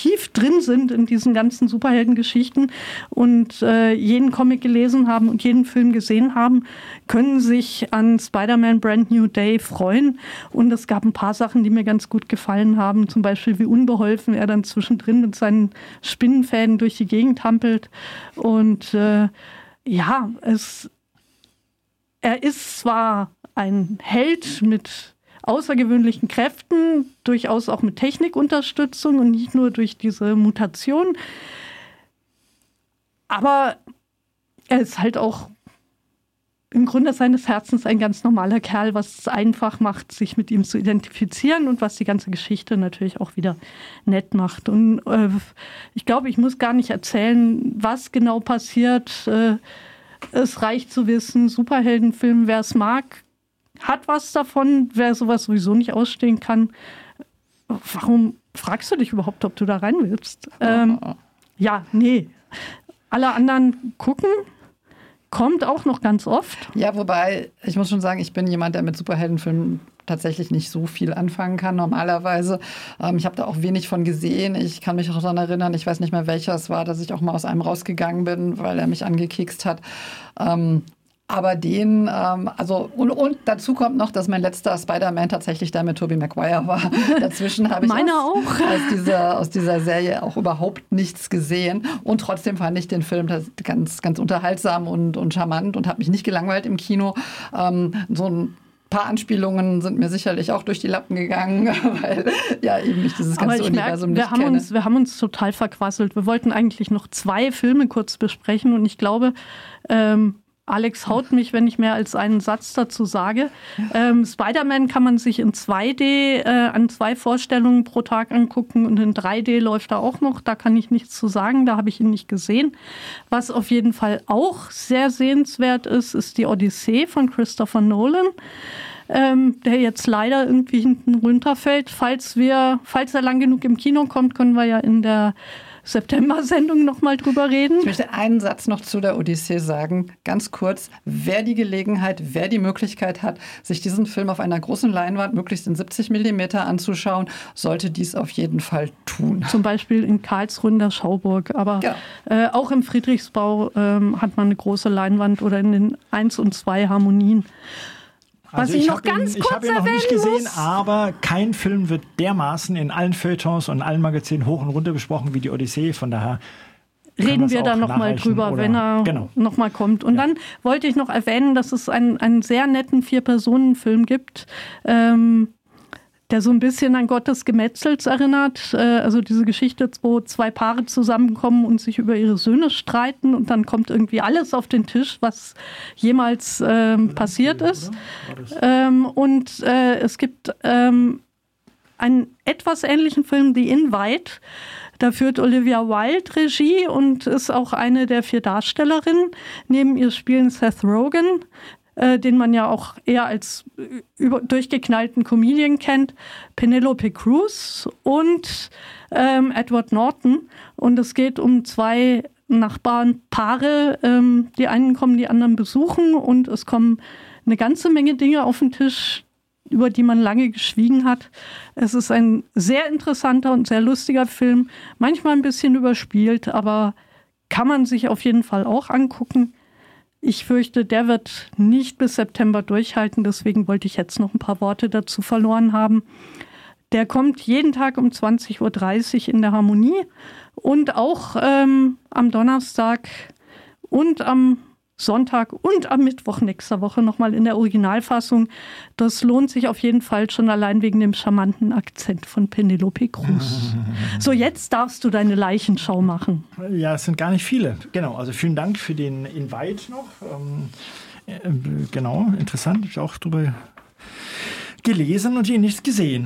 tief drin sind in diesen ganzen Superheldengeschichten und jeden Comic gelesen haben und jeden Film gesehen haben, können sich an Spider-Man Brand New Day freuen. Und es gab ein paar Sachen, die mir ganz gut gefallen haben. Zum Beispiel, wie unbeholfen er dann zwischendrin mit seinen Spinnenfäden durch die Gegend hampelt. Und er ist zwar ein Held mit außergewöhnlichen Kräften, durchaus auch mit Technikunterstützung und nicht nur durch diese Mutation. Aber er ist halt auch im Grunde seines Herzens ein ganz normaler Kerl, was es einfach macht, sich mit ihm zu identifizieren und was die ganze Geschichte natürlich auch wieder nett macht. Und ich glaube, ich muss gar nicht erzählen, was genau passiert. Es reicht zu wissen, Superheldenfilm, wer es mag, hat was davon. Wer sowas sowieso nicht ausstehen kann, warum fragst du dich überhaupt, ob du da rein willst? Nee. Alle anderen gucken, kommt auch noch ganz oft. Ja, wobei, ich muss schon sagen, ich bin jemand, der mit Superheldenfilmen tatsächlich nicht so viel anfangen kann normalerweise. Ich habe da auch wenig von gesehen. Ich kann mich auch daran erinnern, ich weiß nicht mehr, welcher es war, dass ich auch mal aus einem rausgegangen bin, weil er mich angekekst hat. Aber und dazu kommt noch, dass mein letzter Spider-Man tatsächlich der mit Tobey Maguire war. Dazwischen habe ich aus dieser Serie auch überhaupt nichts gesehen. Und trotzdem fand ich den Film ganz, ganz unterhaltsam und charmant und habe mich nicht gelangweilt im Kino. So ein paar Anspielungen sind mir sicherlich auch durch die Lappen gegangen, weil eben nicht dieses ganze Universum nicht kenne. Wir haben uns total verquasselt. Wir wollten eigentlich noch 2 Filme kurz besprechen und ich glaube, Alex haut mich, wenn ich mehr als einen Satz dazu sage. Spider-Man kann man sich in 2D an 2 Vorstellungen pro Tag angucken und in 3D läuft er auch noch. Da kann ich nichts zu sagen, da habe ich ihn nicht gesehen. Was auf jeden Fall auch sehr sehenswert ist, ist die Odyssee von Christopher Nolan, der jetzt leider irgendwie hinten runterfällt. Falls er lang genug im Kino kommt, können wir ja in der September-Sendung noch mal drüber reden. Ich möchte einen Satz noch zu der Odyssee sagen, ganz kurz. Wer die Möglichkeit hat, sich diesen Film auf einer großen Leinwand, möglichst in 70 mm anzuschauen, sollte dies auf jeden Fall tun. Zum Beispiel in Karlsruhe in der Schauburg, aber auch im Friedrichsbau hat man eine große Leinwand oder in den 1 und 2 Harmonien. Also ich habe ihn noch nicht gesehen, aber kein Film wird dermaßen in allen Feuilletons und allen Magazinen hoch und runter besprochen wie die Odyssee. Von daher reden wir da noch mal drüber, wenn er noch mal kommt. Und dann wollte ich noch erwähnen, dass es einen sehr netten 4-Personen-Film gibt, der so ein bisschen an Gottes Gemetzels erinnert. Also diese Geschichte, wo 2 Paare zusammenkommen und sich über ihre Söhne streiten und dann kommt irgendwie alles auf den Tisch, was jemals passiert ist. Es gibt einen etwas ähnlichen Film, The Invite. Da führt Olivia Wilde Regie und ist auch eine der 4 Darstellerinnen. Neben ihr spielen Seth Rogen, den man ja auch eher als durchgeknallten Comedian kennt, Penelope Cruz und Edward Norton. Und es geht um 2 Nachbarnpaare. Die einen kommen die anderen besuchen und es kommen eine ganze Menge Dinge auf den Tisch, über die man lange geschwiegen hat. Es ist ein sehr interessanter und sehr lustiger Film, manchmal ein bisschen überspielt, aber kann man sich auf jeden Fall auch angucken. Ich fürchte, der wird nicht bis September durchhalten, deswegen wollte ich jetzt noch ein paar Worte dazu verloren haben. Der kommt jeden Tag um 20.30 Uhr in der Harmonie und auch am Donnerstag und am Sonntag und am Mittwoch nächster Woche nochmal in der Originalfassung. Das lohnt sich auf jeden Fall schon allein wegen dem charmanten Akzent von Penelope Cruz. So, jetzt darfst du deine Leichenschau machen. Ja, es sind gar nicht viele. Genau, also vielen Dank für den Invite noch. Interessant. Ich habe auch drüber gelesen und ihn nichts gesehen.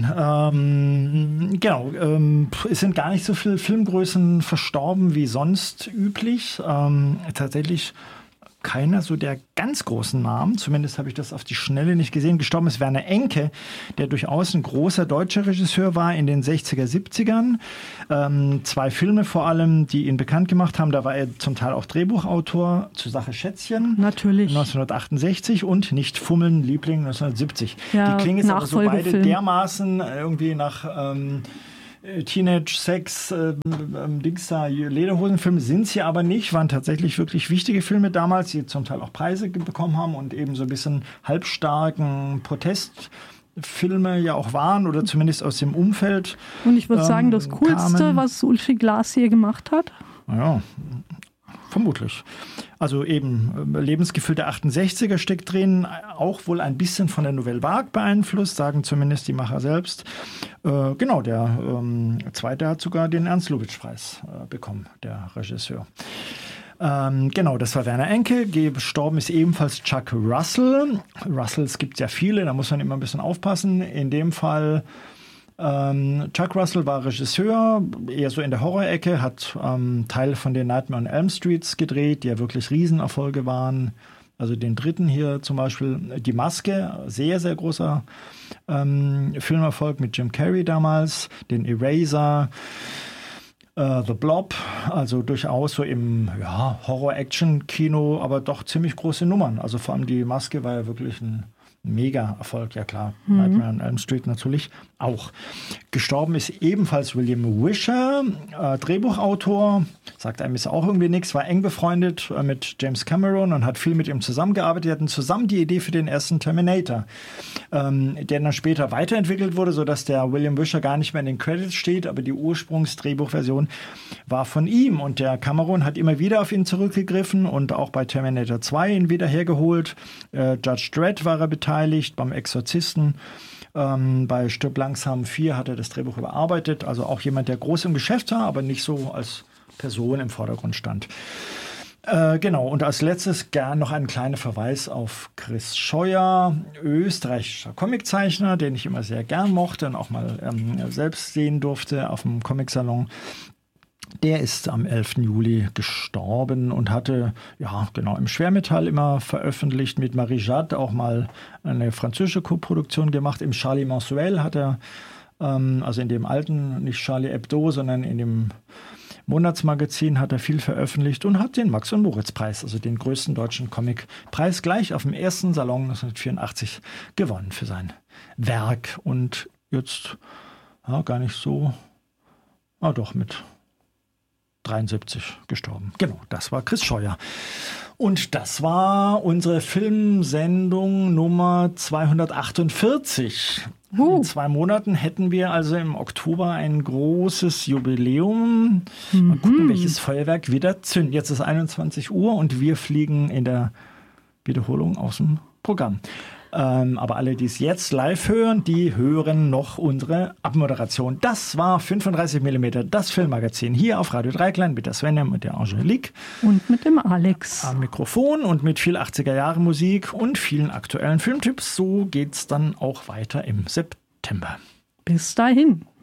Es sind gar nicht so viele Filmgrößen verstorben wie sonst üblich. Tatsächlich keiner so der ganz großen Namen, zumindest habe ich das auf die Schnelle nicht gesehen. Gestorben ist Werner Enke, der durchaus ein großer deutscher Regisseur war in den 60er, 70ern. 2 Filme vor allem, die ihn bekannt gemacht haben. Da war er zum Teil auch Drehbuchautor zur Sache Schätzchen. Natürlich. 1968 und Nicht fummeln, Liebling 1970. Ja, die klingen jetzt aber so beide dermaßen irgendwie nach Teenage, Sex, Dings da, Lederhosenfilme sind sie aber nicht, waren tatsächlich wirklich wichtige Filme damals, die zum Teil auch Preise bekommen haben und eben so ein bisschen halbstarken Protestfilme ja auch waren oder zumindest aus dem Umfeld. Und ich würde sagen, das Coolste, kamen. was Ulfi Glas hier gemacht hat. Ja, vermutlich. Also eben Lebensgefühl der 68er steckt drin, auch wohl ein bisschen von der Nouvelle Vague beeinflusst, sagen zumindest die Macher selbst. Genau, der zweite hat sogar den Ernst-Lubitsch-Preis bekommen, der Regisseur. Genau, das war Werner Enke. Gestorben ist ebenfalls Chuck Russell. Russells gibt es ja viele, da muss man immer ein bisschen aufpassen. In dem Fall Chuck Russell war Regisseur, eher so in der Horror-Ecke, hat Teile von den Nightmare on Elm Streets gedreht, die ja wirklich Riesenerfolge waren. Also den dritten hier zum Beispiel, Die Maske, sehr, sehr großer Filmerfolg mit Jim Carrey damals, den Eraser, The Blob, also durchaus so im Horror-Action-Kino, aber doch ziemlich große Nummern. Also vor allem Die Maske war ja wirklich ein Mega-Erfolg, ja klar. Nightmare on Elm Street natürlich auch. Gestorben ist ebenfalls William Wisher, Drehbuchautor, sagt einem jetzt auch irgendwie nichts, war eng befreundet mit James Cameron und hat viel mit ihm zusammengearbeitet. Die hatten zusammen die Idee für den ersten Terminator, der dann später weiterentwickelt wurde, sodass der William Wisher gar nicht mehr in den Credits steht, aber die Ursprungsdrehbuchversion war von ihm und der Cameron hat immer wieder auf ihn zurückgegriffen und auch bei Terminator 2 ihn wieder hergeholt. Judge Dredd war er beteiligt, beim Exorzisten. Bei Stirb langsam 4 hat er das Drehbuch überarbeitet. Also auch jemand, der groß im Geschäft war, aber nicht so als Person im Vordergrund stand. Genau, und als letztes gern noch ein kleiner Verweis auf Chris Scheuer, österreichischer Comiczeichner, den ich immer sehr gern mochte und auch mal selbst sehen durfte auf dem Comicsalon. Der ist am 11. Juli gestorben und hatte, ja, genau, im Schwermetall immer veröffentlicht, mit Marie Jade auch mal eine französische Koproduktion gemacht. Im Charlie Mensuel hat er, also in dem alten, nicht Charlie Hebdo, sondern in dem Monatsmagazin hat er viel veröffentlicht und hat den Max- und Moritz-Preis, also den größten deutschen Comicpreis, gleich auf dem ersten Salon 1984 gewonnen für sein Werk. Und jetzt, ja, gar nicht so, doch mit 73 gestorben. Genau, das war Chris Scheuer. Und das war unsere Filmsendung Nummer 248. In 2 Monaten hätten wir also im Oktober ein großes Jubiläum. Mal gucken, welches Feuerwerk wieder zündet. Jetzt ist 21 Uhr und wir fliegen in der Wiederholung aus dem Programm. Aber alle, die es jetzt live hören, die hören noch unsere Abmoderation. Das war 35 mm, das Filmmagazin hier auf Radio Dreiklang mit der Svenja und der Angelique. Und mit dem Alex. Am Mikrofon und mit viel 80er-Jahre-Musik und vielen aktuellen Filmtipps. So geht's dann auch weiter im September. Bis dahin.